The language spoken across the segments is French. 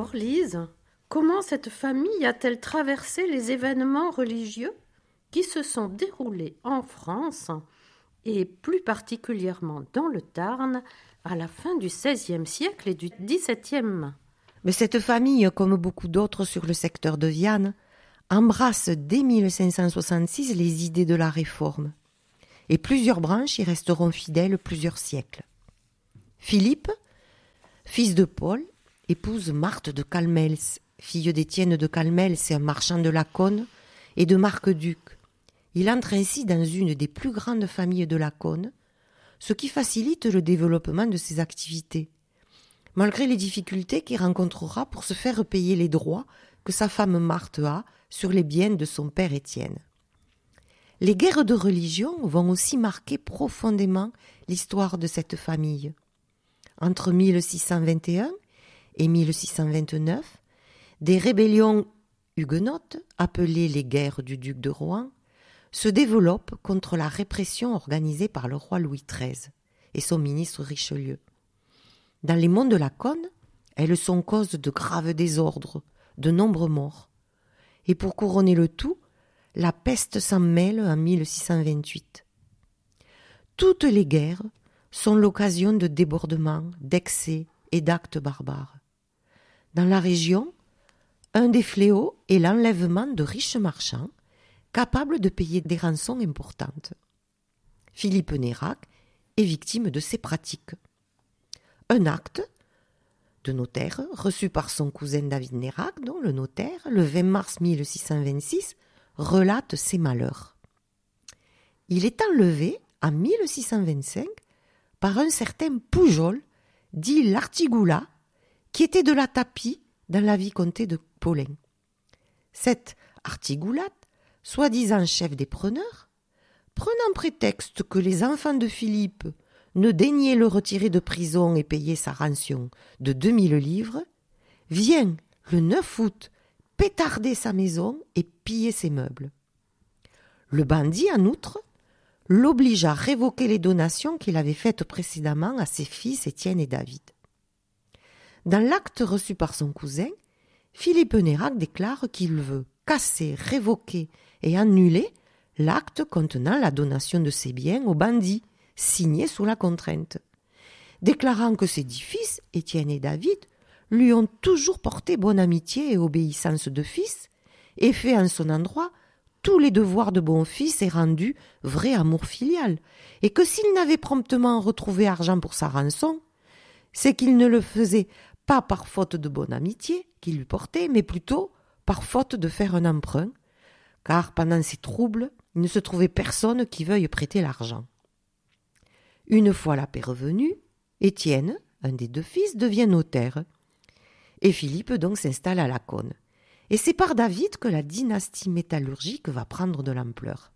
Alors, Lise, comment cette famille a-t-elle traversé les événements religieux qui se sont déroulés en France et plus particulièrement dans le Tarn à la fin du XVIe siècle et du XVIIe? Mais cette famille, comme beaucoup d'autres sur le secteur de Viane, embrasse dès 1566 les idées de la Réforme. Et plusieurs branches y resteront fidèles plusieurs siècles. Philippe, fils de Paul, épouse Marthe de Calmels, fille d'Étienne de Calmels, un marchand de Laconne, et de Marc-Duc. Il entre ainsi dans une des plus grandes familles de Laconne, ce qui facilite le développement de ses activités, malgré les difficultés qu'il rencontrera pour se faire payer les droits que sa femme Marthe a sur les biens de son père Étienne. Les guerres de religion vont aussi marquer profondément l'histoire de cette famille. Entre 1621 et 1629, des rébellions huguenotes, appelées les guerres du duc de Rohan, se développent contre la répression organisée par le roi Louis XIII et son ministre Richelieu. Dans les monts de Laconne, elles sont cause de graves désordres, de nombreux morts. Et pour couronner le tout, la peste s'en mêle en 1628. Toutes les guerres sont l'occasion de débordements, d'excès et d'actes barbares. Dans la région, un des fléaux est l'enlèvement de riches marchands capables de payer des rançons importantes. Philippe Nérac est victime de ces pratiques. Un acte de notaire reçu par son cousin David Nérac, dont le notaire, le 20 mars 1626, relate ses malheurs. Il est enlevé en 1625 par un certain Poujol, dit l'Artigoula, qui était de la tapis dans la vicomté de Paulin. Cet Artigoulat, soi-disant chef des preneurs, prenant prétexte que les enfants de Philippe ne daignaient le retirer de prison et payer sa rançon de 2000 livres, vient le 9 août pétarder sa maison et piller ses meubles. Le bandit, en outre, l'oblige à révoquer les donations qu'il avait faites précédemment à ses fils Étienne et David. Dans l'acte reçu par son cousin, Philippe Nérac déclare qu'il veut casser, révoquer et annuler l'acte contenant la donation de ses biens aux bandits, signé sous la contrainte, déclarant que ses 10 fils, Étienne et David, lui ont toujours porté bonne amitié et obéissance de fils, et fait en son endroit tous les devoirs de bon fils et rendu vrai amour filial, et que s'il n'avait promptement retrouvé argent pour sa rançon, c'est qu'il ne le faisait pas par faute de bonne amitié qu'il lui portait, mais plutôt par faute de faire un emprunt, car pendant ces troubles, il ne se trouvait personne qui veuille prêter l'argent. Une fois la paix revenue, Étienne, un des 2 fils, devient notaire, et Philippe donc s'installe à Laconne. Et c'est par David que la dynastie métallurgique va prendre de l'ampleur.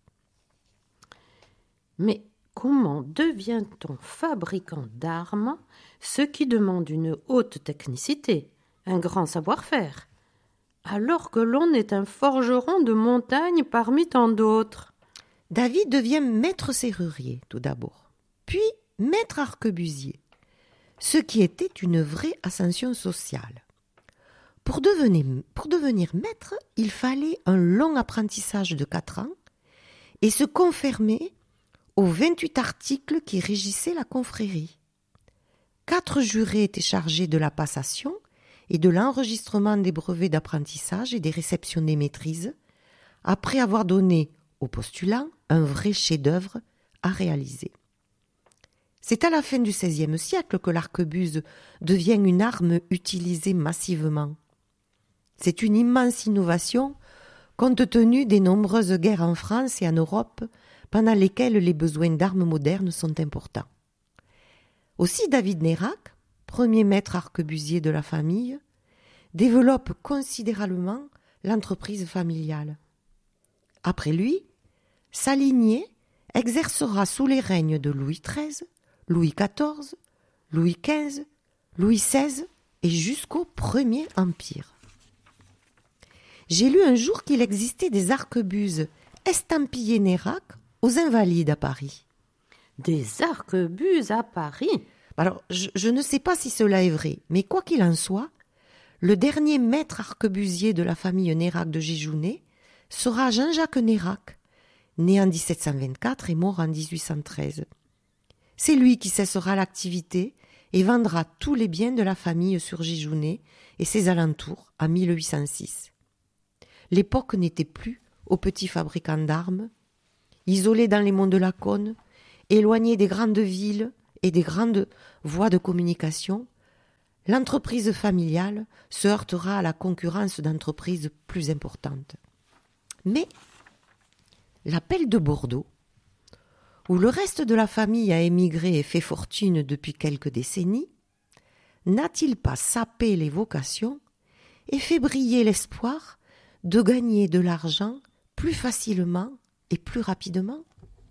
Mais comment devient-on fabricant d'armes, ce qui demande une haute technicité, un grand savoir-faire, alors que l'on est un forgeron de montagne parmi tant d'autres? David devient maître serrurier tout d'abord, puis maître arquebusier, ce qui était une vraie ascension sociale. Pour devenir maître, il fallait un long apprentissage de 4 ans et se conformer aux 28 articles qui régissaient la confrérie. 4 jurés étaient chargés de la passation et de l'enregistrement des brevets d'apprentissage et des réceptions des maîtrises, après avoir donné aux postulants un vrai chef-d'œuvre à réaliser. C'est à la fin du XVIe siècle que l'arquebuse devient une arme utilisée massivement. C'est une immense innovation compte tenu des nombreuses guerres en France et en Europe pendant lesquelles les besoins d'armes modernes sont importants. Aussi David Nérac, premier maître arquebusier de la famille, développe considérablement l'entreprise familiale. Après lui, sa lignée exercera sous les règnes de Louis XIII, Louis XIV, Louis XV, Louis XVI et jusqu'au Premier Empire. J'ai lu un jour qu'il existait des arquebuses estampillées Nérac aux Invalides à Paris. Des arquebuses à Paris? Alors, je ne sais pas si cela est vrai, mais quoi qu'il en soit, le dernier maître arquebusier de la famille Nérac de Gijounet sera Jean-Jacques Nérac, né en 1724 et mort en 1813. C'est lui qui cessera l'activité et vendra tous les biens de la famille sur Gijounet et ses alentours en 1806. L'époque n'était plus aux petits fabricants d'armes, isolés dans les monts de la Cône, éloignés des grandes villes et des grandes voies de communication, l'entreprise familiale se heurtera à la concurrence d'entreprises plus importantes. Mais l'appel de Bordeaux, où le reste de la famille a émigré et fait fortune depuis quelques décennies, n'a-t-il pas sapé les vocations et fait briller l'espoir de gagner de l'argent plus facilement et plus rapidement?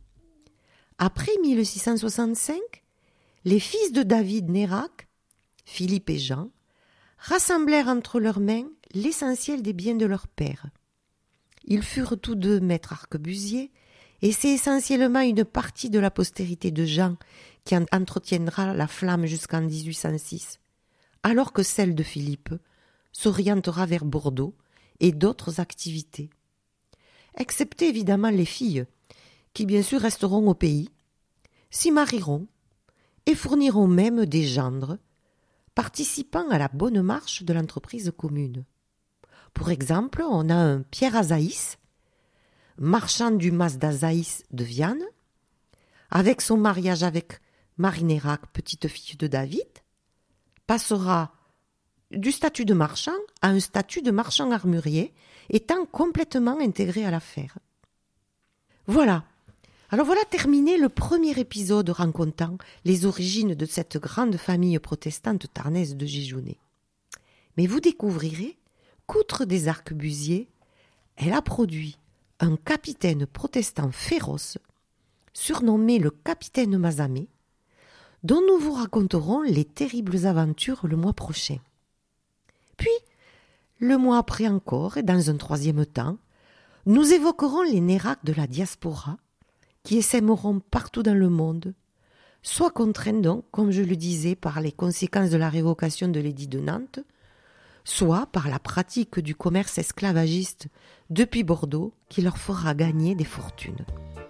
Après 1665, les fils de David Nérac, Philippe et Jean, rassemblèrent entre leurs mains l'essentiel des biens de leur père. Ils furent tous deux maîtres arquebusiers, et c'est essentiellement une partie de la postérité de Jean qui entretiendra la flamme jusqu'en 1806, alors que celle de Philippe s'orientera vers Bordeaux et d'autres activités. Excepté évidemment les filles, qui bien sûr resteront au pays, s'y marieront et fourniront même des gendres, participant à la bonne marche de l'entreprise commune. Pour exemple, on a un Pierre Azaïs, marchand du mas d'Azaïs de Viane, avec son mariage avec Marie Nérac, petite-fille de David, passera du statut de marchand à un statut de marchand armurier, étant complètement intégré à l'affaire. Voilà. Alors voilà terminé le premier épisode racontant les origines de cette grande famille protestante tarnaise de Gijounet. Mais vous découvrirez qu'outre des arquebusiers, elle a produit un capitaine protestant féroce, surnommé le capitaine Mazamet, dont nous vous raconterons les terribles aventures le mois prochain. Puis, le mois après encore, et dans un troisième temps, nous évoquerons les Nérac de la diaspora, qui essaimeront partout dans le monde, soit contraints donc, comme je le disais, par les conséquences de la révocation de l'édit de Nantes, soit par la pratique du commerce esclavagiste depuis Bordeaux qui leur fera gagner des fortunes.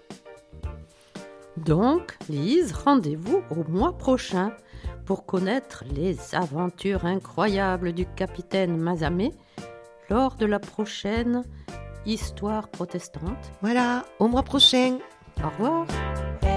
Donc, Lise, rendez-vous au mois prochain pour connaître les aventures incroyables du capitaine Mazamet lors de la prochaine Histoire protestante. Voilà, au mois prochain. Au revoir.